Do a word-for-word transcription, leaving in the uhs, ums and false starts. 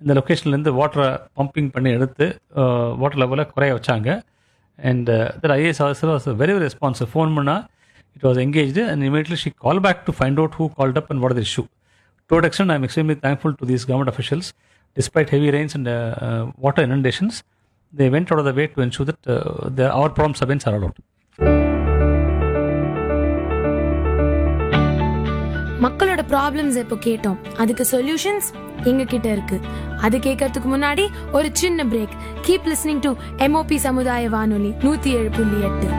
இந்த லொக்கேஷன்லேருந்து வாட்டரை பம்பிங் பண்ணி எடுத்து வாட்டர் லெவலை குறைய வச்சாங்க. And that IAS officer was very very responsive. Phone பண்ணால் it was engaged and immediately she call back to find out who called up and what the issue. To that extent, I am extremely thankful to these government officials. Despite heavy rains and uh, uh, water inundations, they went out of the way to ensure that uh, the, our problems have been sorted out. மக்களோட problems இப்போ கேட்டோம், அதுக்கு solutions எங்க கிட்ட இருக்கு. அது கேட்கறதுக்கு முன்னாடி ஒரு சின்ன break. Keep listening to MOP சமுதாய வானொலி நூத்தி ஏழு புள்ளி எட்டு.